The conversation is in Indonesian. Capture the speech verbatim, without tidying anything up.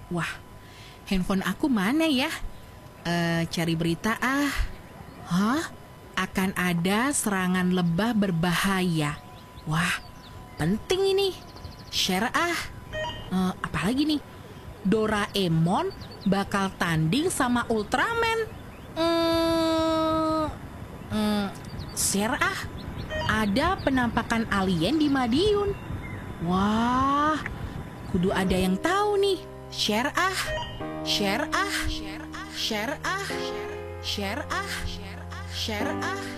Wah, handphone aku mana ya? Eh, cari berita ah. Hah? Akan ada serangan lebah berbahaya. Wah, penting ini. Share ah. Eh, apalagi nih? Doraemon bakal tanding sama Ultraman. Hmm, hmm, share ah. Ada penampakan alien di Madiun. Wah, kudu ada yang tahu nih. Share ah. Share ah. Share ah. Share ah. Share ah. Share ah.